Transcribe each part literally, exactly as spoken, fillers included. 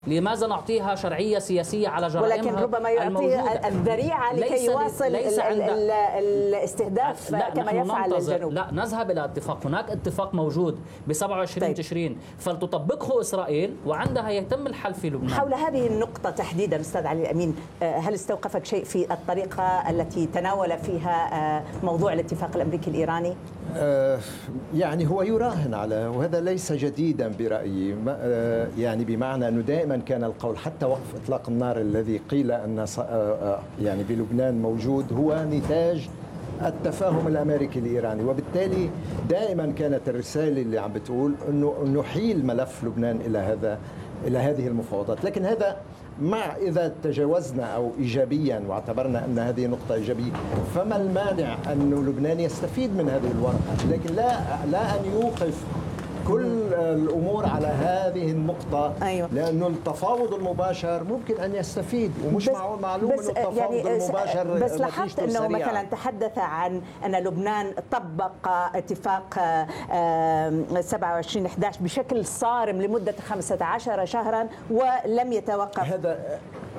لماذا نعطيها شرعية سياسية على جرائمها؟ ولكن ربما يعطيها الذريعة لكي يواصل الاستهداف كما يفعل الجنوب. لا، نذهب إلى اتفاق. هناك اتفاق موجود ب سبعة وعشرين طيب. تشرين فلتطبقه إسرائيل وعندها يتم الحل في لبنان. حول هذه النقطة تحديدا أستاذ علي الأمين، هل استوقفك شيء في الطريقة التي تناول فيها موضوع الاتفاق الأمريكي الإيراني؟ آه يعني هو يراهن على، وهذا ليس جديدا برأيي، آه يعني بمعنى أنه دائما كان القول حتى وقف إطلاق النار الذي قيل أن آه يعني بلبنان موجود هو نتاج التفاهم الأمريكي الإيراني، وبالتالي دائما كانت الرسالة اللي عم بتقول أنه نحيل ملف لبنان إلى هذا إلى هذه المفاوضات. لكن هذا مع إذا تجاوزنا أو إيجابيا واعتبرنا أن هذه نقطة إيجابية، فما المانع أن لبنان يستفيد من هذه الورقة، لكن لا لا أن يوقف كل الأمور على هذه النقطة. أيوة. لأنه التفاوض المباشر ممكن أن يستفيد، ومش معلوم أنه التفاوض يعني المباشر. بس لاحظت أنه مثلا تحدث عن أن لبنان طبق اتفاق سبعة وعشرين أحد عشر بشكل صارم لمدة خمسة عشر شهرا ولم يتوقف. هذا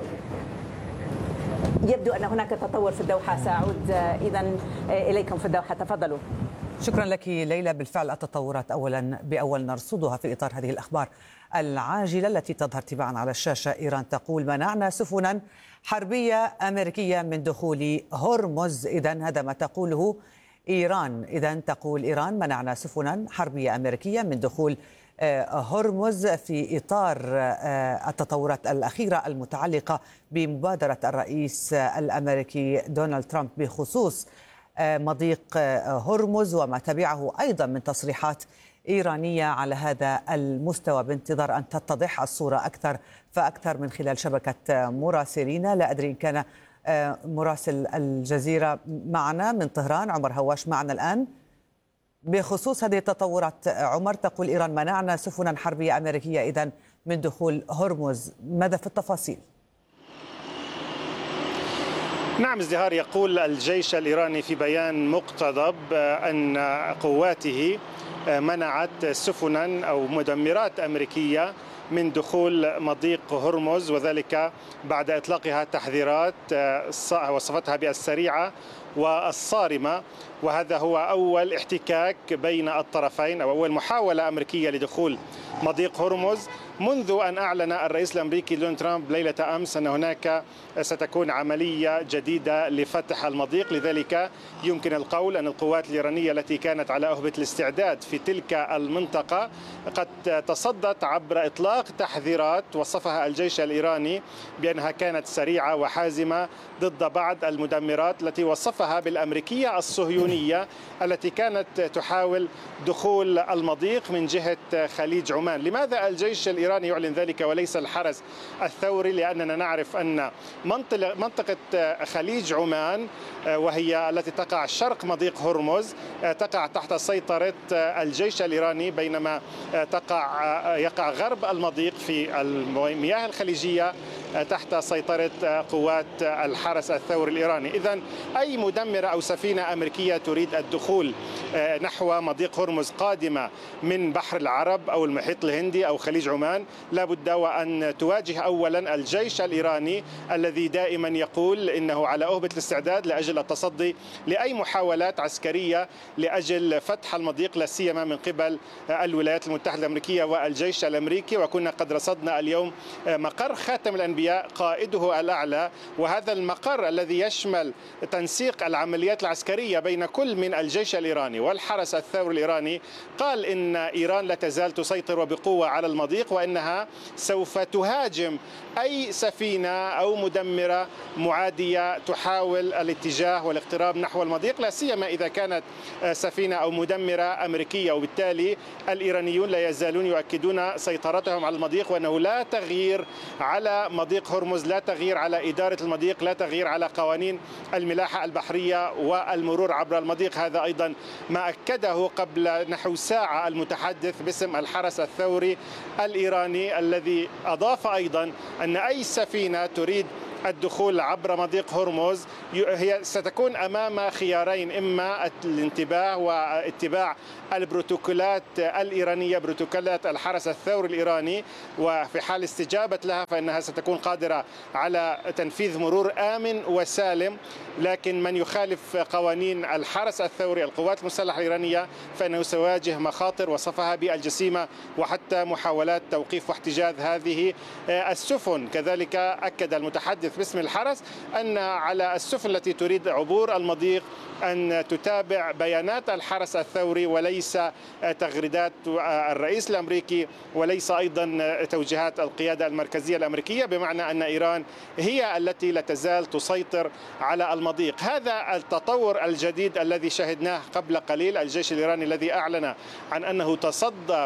يبدو أن هناك تطور في الدوحة. سأعود إذا إليكم في الدوحة، تفضلوا. شكرا لك ليلى. بالفعل التطورات أولا بأول نرصدها في إطار هذه الأخبار العاجلة التي تظهر تباعا على الشاشة. إيران تقول منعنا سفنا حربية أمريكية من دخول هرمز. إذن هذا ما تقوله إيران. إذن تقول إيران منعنا سفنا حربية أمريكية من دخول هرمز في إطار التطورات الأخيرة المتعلقة بمبادرة الرئيس الأمريكي دونالد ترامب بخصوص مضيق هرمز وما تبعه أيضا من تصريحات إيرانية على هذا المستوى، بانتظار أن تتضح الصورة أكثر فأكثر من خلال شبكة مراسلين. لا أدري إن كان مراسل الجزيرة معنا من طهران، عمر هواش معنا الآن بخصوص هذه التطورات. عمر، تقول إيران منعنا سفنا حربية أمريكية إذن من دخول هرمز، ماذا في التفاصيل؟ نعم ازدهار، يقول الجيش الإيراني في بيان مقتضب أن قواته منعت سفنا أو مدمرات أمريكية من دخول مضيق هرمز، وذلك بعد إطلاقها تحذيرات وصفتها بالسريعة والصارمة. وهذا هو أول احتكاك بين الطرفين أو أول محاولة أمريكية لدخول مضيق هرمز منذ أن أعلن الرئيس الأمريكي دونالد ترامب ليلة أمس أن هناك ستكون عملية جديدة لفتح المضيق. لذلك يمكن القول أن القوات الإيرانية التي كانت على أهبة الاستعداد في تلك المنطقة قد تصدت عبر إطلاق تحذيرات وصفها الجيش الإيراني بأنها كانت سريعة وحازمة ضد بعض المدمرات التي وصفها بالأمريكية الصهيونية التي كانت تحاول دخول المضيق من جهة خليج عمان. لماذا الجيش الإيراني يعلن ذلك وليس الحرس الثوري؟ لأننا نعرف أن منطقة خليج عمان وهي التي تقع شرق مضيق هرمز تقع تحت سيطرة الجيش الإيراني، بينما تقع يقع غرب المضيق في المياه الخليجية تحت سيطرة قوات الحرس الثوري الإيراني. إذن أي مدمرة أو سفينة أمريكية تريد الدخول نحو مضيق هرمز قادمة من بحر العرب أو المحيط الهندي أو خليج عمان لابد وأن تواجه أولا الجيش الإيراني الذي دائما يقول إنه على أهبة الاستعداد لأجل التصدي لأي محاولات عسكرية لأجل فتح المضيق، لا سيما من قبل الولايات المتحدة الأمريكية والجيش الأمريكي. وكنا قد رصدنا اليوم مقر خاتم الأنبياء قائده الأعلى، وهذا المقر الذي يشمل تنسيق العمليات العسكرية بين كل من الجيش الإيراني والحرس الثوري الإيراني، قال إن إيران لا تزال تسيطر وبقوة على المضيق، وإنها سوف تهاجم أي سفينة أو مدمرة معادية تحاول الاتجاه والاقتراب نحو المضيق، لا سيما إذا كانت سفينة أو مدمرة أمريكية. وبالتالي الإيرانيون لا يزالون يؤكدون سيطرتهم على المضيق، وأنه لا تغيير على مضيق هرمز، لا تغيير على إدارة المضيق، لا تغيير على قوانين الملاحة البحرية والمرور عبر المضيق. هذا أيضا ما أكده قبل نحو ساعة المتحدث باسم الحرس الثوري الإيراني، الذي أضاف أيضا أن أي سفينة تريد الدخول عبر مضيق هرمز هي ستكون أمام خيارين، إما الانتباه واتباع البروتوكولات الإيرانية، بروتوكولات الحرس الثوري الإيراني، وفي حال استجابة لها فإنها ستكون قادرة على تنفيذ مرور آمن وسالم. لكن من يخالف قوانين الحرس الثوري القوات المسلحة الإيرانية فإنه سيواجه مخاطر وصفها بالجسيمة وحتى محاولات توقيف واحتجاز هذه السفن. كذلك أكد المتحدث باسم الحرس أن على السفن التي تريد عبور المضيق أن تتابع بيانات الحرس الثوري وليس تغريدات الرئيس الأمريكي، وليس أيضا توجيهات القيادة المركزية الأمريكية، بمعنى أن إيران هي التي لا تزال تسيطر على المضيق. هذا التطور الجديد الذي شهدناه قبل قليل، الجيش الإيراني الذي أعلن عن أنه تصدى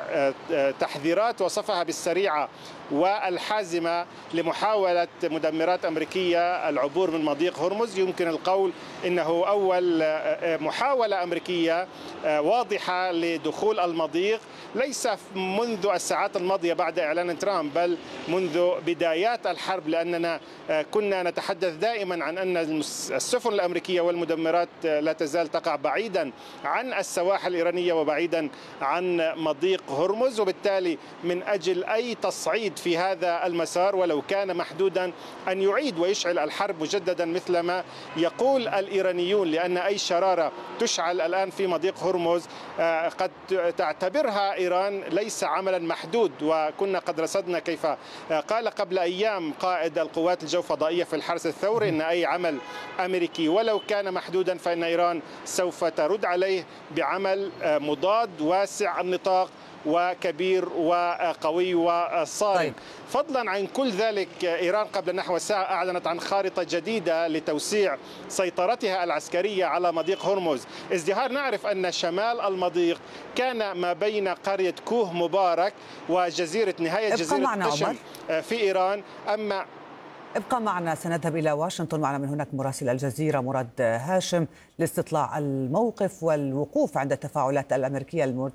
بتحذيرات وصفها بالسريعة والحازمة لمحاولة مدمرات أمريكية العبور من مضيق هرمز. يمكن القول إنه أول محاولة أمريكية واضحة لدخول المضيق، ليس منذ الساعات الماضية بعد إعلان ترامب، بل منذ بدايات الحرب، لأننا كنا نتحدث دائما عن أن السفن الأمريكية والمدمرات لا تزال تقع بعيدا عن السواحل الإيرانية وبعيدا عن مضيق هرمز، وبالتالي من أجل أي تصعيد في هذا المسار ولو كان محدودا أن يعيد ويشعل الحرب مجددا مثلما يقول الإيرانيون، لأن أي شرارة تشعل الآن في مضيق هرمز قد تعتبرها إيران ليس عملا محدود. وكنا قد رصدنا كيف قال قبل أيام قائد القوات الجو الفضائية في الحرس الثوري أن أي عمل أمريكي ولو كان محدودا فإن إيران سوف ترد عليه بعمل مضاد واسع النطاق وكبير وقوي وصارم. طيب. فضلا عن كل ذلك، إيران قبل نحو ساعة أعلنت عن خارطة جديدة لتوسيع سيطرتها العسكرية على مضيق هرمز. ازدهار نعرف أن شمال المضيق كان ما بين قرية كوه مبارك وجزيرة نهاية جزيرة قشم في إيران. أما ابقى معنا، سنذهب إلى واشنطن. معنا من هناك مراسل الجزيرة مراد هاشم لاستطلاع الموقف والوقوف عند التفاعلات الأمريكية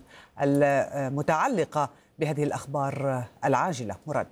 المتعلقة بهذه الأخبار العاجلة. مراد.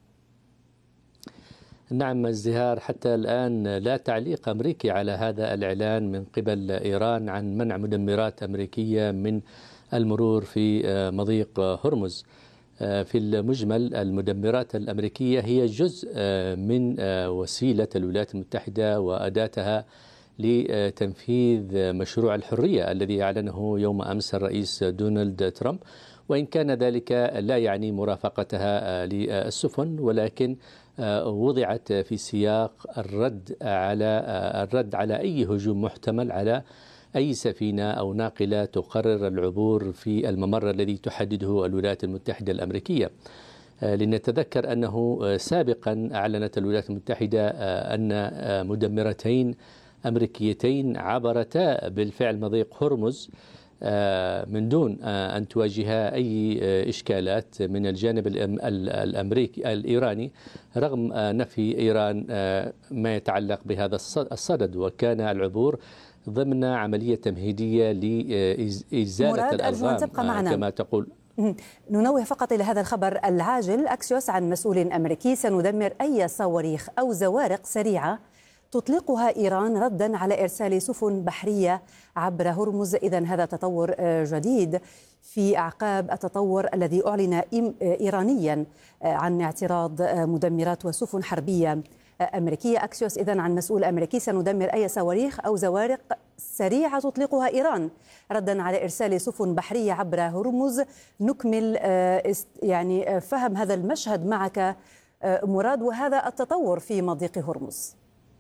نعم ازدهار، حتى الآن لا تعليق أمريكي على هذا الإعلان من قبل إيران عن منع مدمرات أمريكية من المرور في مضيق هرمز. في المجمل المدمرات الأمريكية هي جزء من وسيلة الولايات المتحدة وأداتها لتنفيذ مشروع الحرية الذي أعلنه يوم أمس الرئيس دونالد ترامب، وإن كان ذلك لا يعني مرافقتها للسفن، ولكن وضعت في سياق الرد على الرد على أي هجوم محتمل على أي سفينة أو ناقلة تقرر العبور في الممر الذي تحدده الولايات المتحدة الأمريكية. لنتذكر أنه سابقا أعلنت الولايات المتحدة أن مدمرتين أمريكيتين عبرتا بالفعل مضيق هرمز من دون أن تواجه أي إشكالات من الجانب الأمريكي الإيراني، رغم نفي إيران ما يتعلق بهذا الصدد، وكان العبور ضمن عملية تمهيدية لإزالة الألغام كما تقول. ننوه فقط إلى هذا الخبر العاجل. أكسيوس عن مسؤول أمريكي: سندمر أي صواريخ أو زوارق سريعة تطلقها إيران ردا على إرسال سفن بحرية عبر هرمز. إذن هذا تطور جديد في أعقاب التطور الذي أعلن إيرانيا عن اعتراض مدمرات وسفن حربية أمريكية. أكسيوس إذن عن مسؤول أمريكي: سندمر أي صواريخ أو زوارق سريعة تطلقها إيران ردا على إرسال سفن بحرية عبر هرمز. نكمل يعني فهم هذا المشهد معك مراد، وهذا التطور في مضيق هرمز.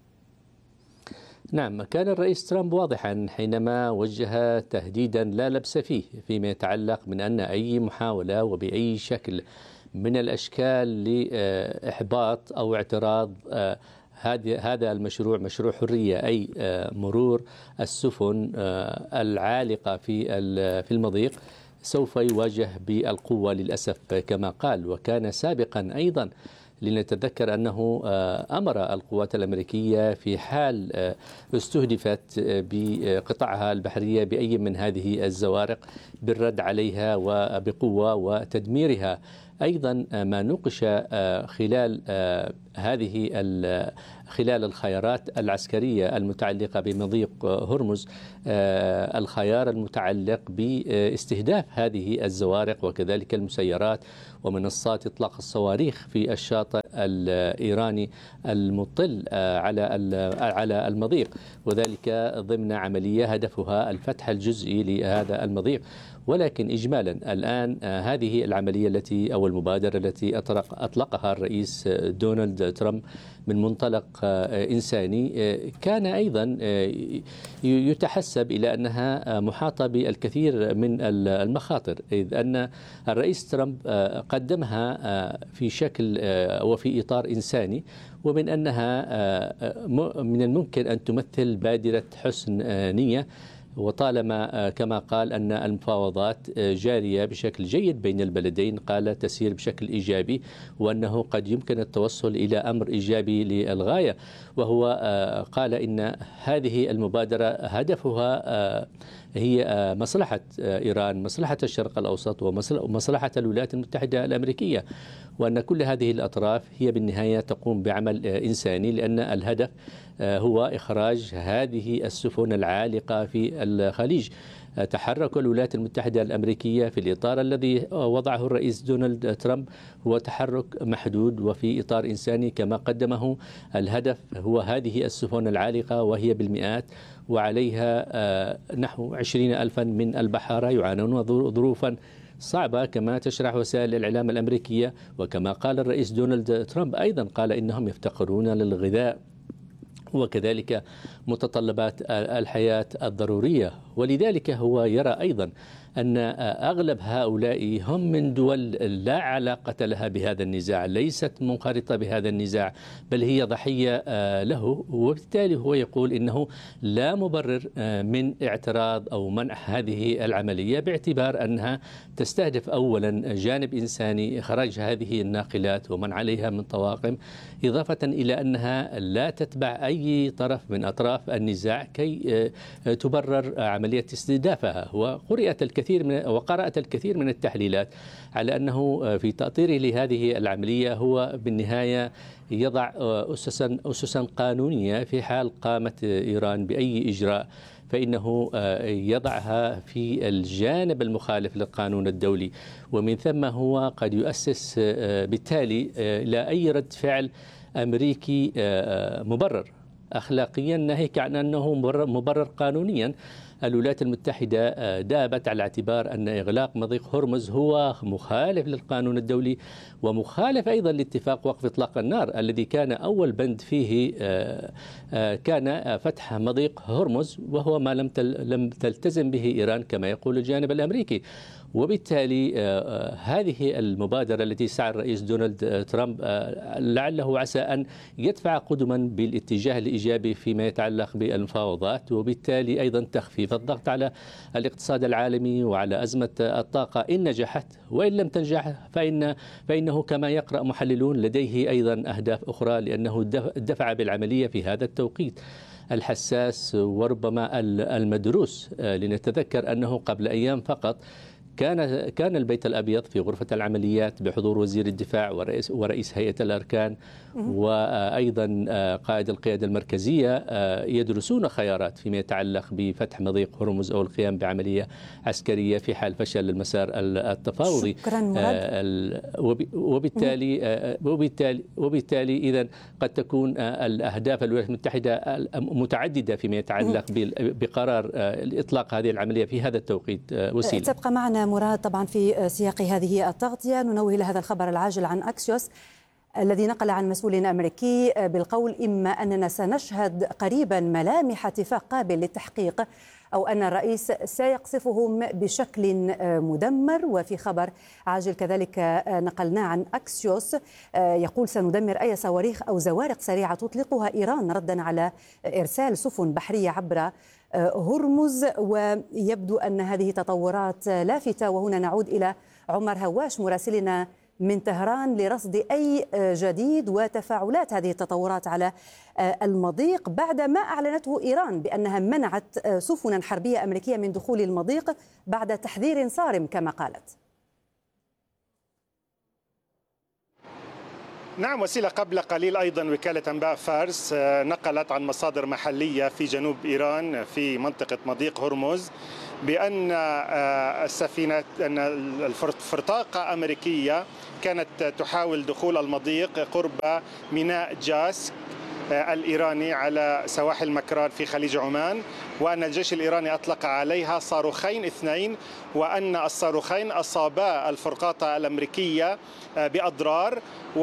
نعم، كان الرئيس ترامب واضحا حينما وجه تهديدا لا لبس فيه فيما يتعلق من أن أي محاولة وبأي شكل من الأشكال لإحباط أو اعتراض هذا المشروع، مشروع حرية، أي مرور السفن العالقة في في المضيق، سوف يواجه بالقوة للأسف كما قال. وكان سابقا أيضا لنتذكر أنه أمر القوات الأمريكية في حال استهدفت بقطعها البحرية بأي من هذه الزوارق بالرد عليها وبقوة وتدميرها أيضا ما نوقش خلال هذه خلال الخيارات العسكرية المتعلقة بمضيق هرمز الخيار المتعلق باستهداف هذه الزوارق وكذلك المسيرات ومنصات إطلاق الصواريخ في الشاطئ الإيراني المطل على على المضيق، وذلك ضمن عملية هدفها الفتح الجزئي لهذا المضيق. ولكن إجمالا الآن هذه العملية التي أو المبادرة التي أطلق أطلقها الرئيس دونالد ترامب من منطلق إنساني كان أيضا يتحسب إلى أنها محاطة بالكثير من المخاطر، إذ أن الرئيس ترامب قدمها في شكل وفي إطار إنساني، ومن أنها من الممكن أن تمثل بادرة حسن نية، وطالما كما قال أن المفاوضات جارية بشكل جيد بين البلدين، قال تسير بشكل إيجابي وأنه قد يمكن التوصل إلى أمر إيجابي للغاية. وهو قال إن هذه المبادرة هدفها هي مصلحة إيران، مصلحة الشرق الأوسط ومصلحة الولايات المتحدة الأمريكية، وأن كل هذه الأطراف هي بالنهاية تقوم بعمل إنساني، لأن الهدف هو إخراج هذه السفن العالقة في الخليج. تحرك الولايات المتحدة الأمريكية في الإطار الذي وضعه الرئيس دونالد ترامب هو تحرك محدود وفي إطار إنساني كما قدمه. الهدف هو هذه السفن العالقة وهي بالمئات وعليها نحو عشرين ألفا من البحارة يعانون ظروفا صعبة كما تشرح وسائل الإعلام الأمريكية. وكما قال الرئيس دونالد ترامب أيضا قال إنهم يفتقرون للغذاء وكذلك متطلبات الحياة الضرورية، ولذلك هو يرى أيضا أن أغلب هؤلاء هم من دول لا علاقة لها بهذا النزاع، ليست منخرطة بهذا النزاع، بل هي ضحية له، وبالتالي هو يقول إنه لا مبرر من اعتراض أو منع هذه العملية، باعتبار أنها تستهدف أولا جانب إنساني، إخراج هذه الناقلات ومن عليها من طواقم، إضافة إلى أنها لا تتبع أي طرف من أطراف النزاع كي تبرر عملية استهدافها. وقرأت الكثير من وقرأت الكثير من التحليلات على أنه في تأطيره لهذه العملية هو بالنهاية يضع أسسا أسسا قانونية في حال قامت إيران بأي إجراء فإنه يضعها في الجانب المخالف للقانون الدولي، ومن ثم هو قد يؤسس بالتالي إلى أي رد فعل أمريكي مبرر أخلاقيا، ناهيك عن أنه مبرر قانونيا. الولايات المتحدة دابت على اعتبار أن إغلاق مضيق هرمز هو مخالف للقانون الدولي ومخالف أيضا لاتفاق وقف إطلاق النار الذي كان أول بند فيه كان فتح مضيق هرمز، وهو ما لم لم تلتزم به إيران كما يقول الجانب الأمريكي. وبالتالي هذه المبادرة التي سعى الرئيس دونالد ترامب لعله عسى أن يدفع قدما بالاتجاه الإيجابي فيما يتعلق بالمفاوضات، وبالتالي أيضا تخفيف الضغط على الاقتصاد العالمي وعلى أزمة الطاقة إن نجحت، وإن لم تنجح فإن فإنه كما يقرأ محللون لديه أيضا أهداف أخرى، لأنه دفع بالعملية في هذا التوقيت الحساس وربما المدروس. لنتذكر أنه قبل أيام فقط كان كان البيت الأبيض في غرفة العمليات بحضور وزير الدفاع ورئيس ورئيس هيئة الأركان وأيضا قائد القيادة المركزية يدرسون خيارات فيما يتعلق بفتح مضيق هرمز أو القيام بعملية عسكرية في حال فشل المسار التفاوضي. وبالتالي وبالتالي وبالتالي إذا قد تكون الأهداف الولايات المتحدة متعددة فيما يتعلق بقرار إطلاق هذه العملية في هذا التوقيت. وسيلة تبقى معنا مراد طبعا في سياق هذه التغطية. ننوه لهذا الخبر العاجل عن أكسيوس الذي نقل عن مسؤول أمريكي بالقول إما أننا سنشهد قريبا ملامح اتفاق قابل للتحقيق أو أن الرئيس سيقصفهم بشكل مدمر. وفي خبر عاجل كذلك نقلنا عن أكسيوس يقول سندمر أي صواريخ أو زوارق سريعة تطلقها إيران ردا على إرسال سفن بحرية عبر هرمز. ويبدو أن هذه تطورات لافتة. وهنا نعود إلى عمر هواش مراسلنا من طهران لرصد أي جديد وتفاعلات هذه التطورات على المضيق بعد ما أعلنته إيران بأنها منعت سفنا حربية أمريكية من دخول المضيق بعد تحذير صارم كما قالت. نعم، وسيلة قبل قليل أيضا وكالة أنباء فارس نقلت عن مصادر محلية في جنوب إيران في منطقة مضيق هرمز بأن السفينة أن الفرطاقة أمريكية كانت تحاول دخول المضيق قرب ميناء جاسك الإيراني على سواحل مكران في خليج عمان، وأن الجيش الإيراني أطلق عليها صاروخين اثنين، وأن الصاروخين أصابا الفرقاطة الأمريكية بأضرار،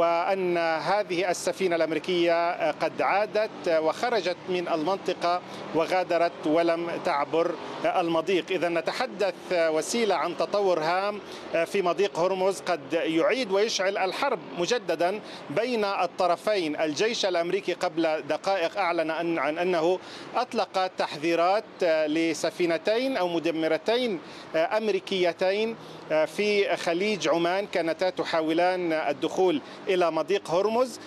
وأن هذه السفينة الأمريكية قد عادت وخرجت من المنطقة وغادرت ولم تعبر المضيق. إذا نتحدث وسيلة عن تطور هام في مضيق هرمز قد يعيد ويشعل الحرب مجددا بين الطرفين. الجيش الأمريكي قبل دقائق أعلن عن أنه أطلق تحذيرات لسفينتين أو مدمرتين أمريكيتين في خليج عمان كانتا تحاولان الدخول إلى مضيق هرمز،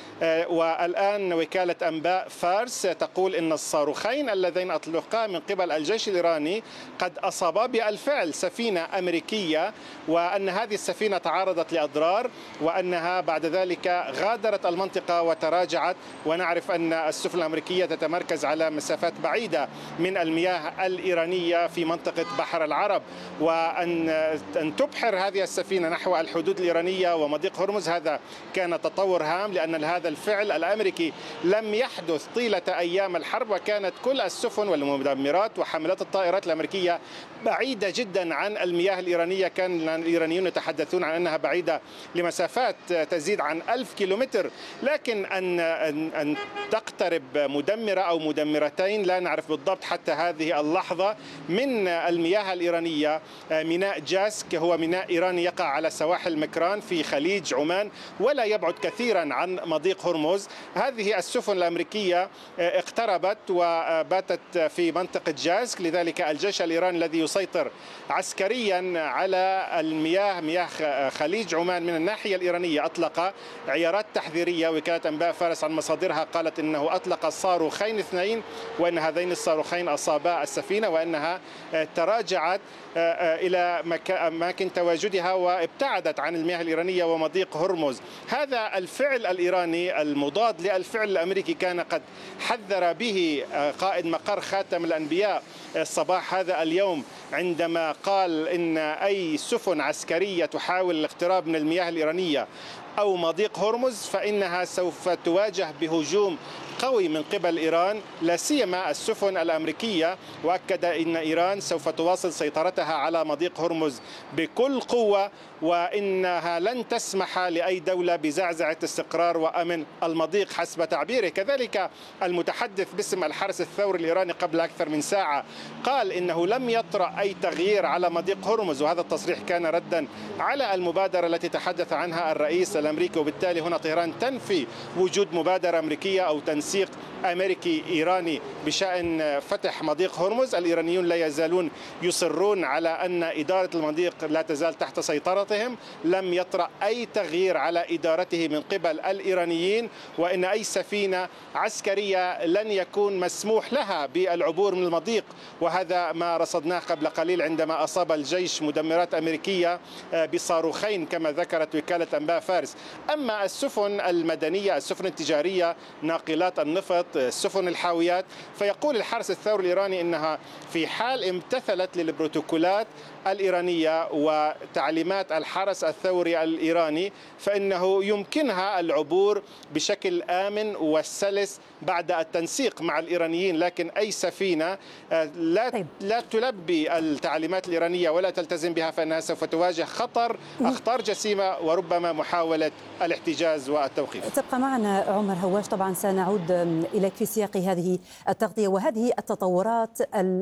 والآن وكالة أنباء فارس تقول إن الصاروخين اللذين أطلقا من قبل الجيش الإيراني قد أصابا بالفعل سفينة أمريكية، وأن هذه السفينة تعرضت لأضرار، وأنها بعد ذلك غادرت المنطقة وتراجعت. ونعرف أن السفن الأمريكية تتمركز على مسافات بعيدة من المياه الإيرانية في منطقة بحر العرب، وأن أن تبحر هذه السفينة نحو الحدود الإيرانية ومضيق هرمز هذا كان تطور هام، لأن هذا الفعل الأمريكي لم يحدث طيلة أيام الحرب، وكانت كل السفن والمدمرات وحاملات الطائرات الأمريكية بعيدة جدا عن المياه الإيرانية. كان الإيرانيون يتحدثون عن أنها بعيدة لمسافات تزيد عن ألف كيلومتر، لكن أن أن تقترب مدمرة أو مدمرتين لا نعرف بالضبط حتى هذه اللحظة من المياه الإيرانية. ميناء جاسك هو ميناء إيراني يقع على سواحل مكران في خليج عمان ولا يبعد كثيرا عن مضيق هرمز. هذه السفن الأمريكية اقتربت وباتت في منطقة جاسك، لذلك الجيش الإيراني الذي يسيطر عسكريا على المياه مياه خليج عمان من الناحية الإيرانية أطلق عيارات تحذيرية. وكالة أنباء فارس عن مصادرها قالت إنه أطلق صاروخين اثنين، وأن هذين الصاروخين أصابا السفينة، وأنها تراجعت إلى أماكن تواجدها وابتعدت عن المياه الإيرانية ومضيق هرمز. هذا الفعل الإيراني المضاد للفعل الأمريكي كان قد حذر به قائد مقر خاتم الأنبياء صباح هذا اليوم عندما قال إن أي سفن عسكرية تحاول الاقتراب من المياه الإيرانية أو مضيق هرمز فإنها سوف تواجه بهجوم قوي من قبل إيران، لا سيما السفن الأمريكية. وأكد أن إيران سوف تواصل سيطرتها على مضيق هرمز بكل قوة، وإنها لن تسمح لأي دولة بزعزعة استقرار وأمن المضيق حسب تعبيره. كذلك المتحدث باسم الحرس الثوري الإيراني قبل أكثر من ساعة قال إنه لم يطرأ أي تغيير على مضيق هرمز، وهذا التصريح كان ردا على المبادرة التي تحدث عنها الرئيس الأمريكي. وبالتالي هنا طهران تنفي وجود مبادرة أمريكية أو تنسيق أمريكي إيراني بشأن فتح مضيق هرمز. الإيرانيون لا يزالون يصرون على أن إدارة المضيق لا تزال تحت سيطرتهم، لم يطرأ أي تغيير على إدارته من قبل الإيرانيين، وإن أي سفينة عسكرية لن يكون مسموح لها بالعبور من المضيق. وهذا ما رصدناه قبل قليل عندما أصاب الجيش مدمرات أمريكية بصاروخين كما ذكرت وكالة أنباء فارس. أما السفن المدنية السفن التجارية ناقلات النفط السفن الحاويات فيقول الحرس الثوري الإيراني إنها في حال امتثلت للبروتوكولات الإيرانية وتعليمات الحرس الثوري الإيراني فإنه يمكنها العبور بشكل آمن وسلس بعد التنسيق مع الإيرانيين. لكن أي سفينة لا لا تلبي التعليمات الإيرانية ولا تلتزم بها فإنها سوف تواجه خطر أخطار جسيمة وربما محاولة الاحتجاز والتوقيف. تبقى معنا عمر هواش، طبعا سنعود إليك في سياق هذه التغطية وهذه التطورات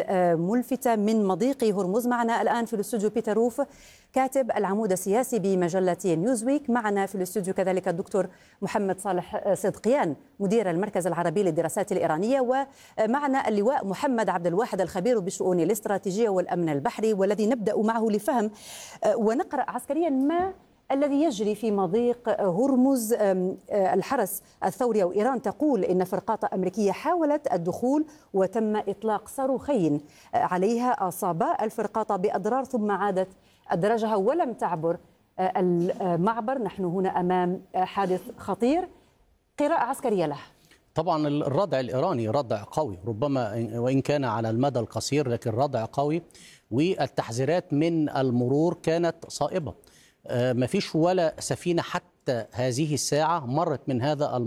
الملفتة من مضيق هرمز. معنا الآن في الاستوديو بيتر روف كاتب العمود السياسي بمجلة نيوزويك، معنا في الاستوديو كذلك الدكتور محمد صالح صدقيان مدير المركز العربي للدراسات الإيرانية، ومعنا اللواء محمد عبد الواحد الخبير بالشؤون الاستراتيجية والأمن البحري، والذي نبدأ معه لفهم ونقرأ عسكريا ما الذي يجري في مضيق هرمز. الحرس الثوري أو إيران تقول إن فرقاطة أمريكية حاولت الدخول وتم إطلاق صاروخين عليها، أصابا الفرقاطة بأضرار ثم عادت أدرجها ولم تعبر المعبر. نحن هنا أمام حادث خطير. قراءة عسكرية له. طبعا الردع الإيراني ردع قوي، ربما وإن كان على المدى القصير لكن ردع قوي، والتحذيرات من المرور كانت صائبة. ما فيش ولا سفينة حتى هذه الساعة مرت من هذا المرور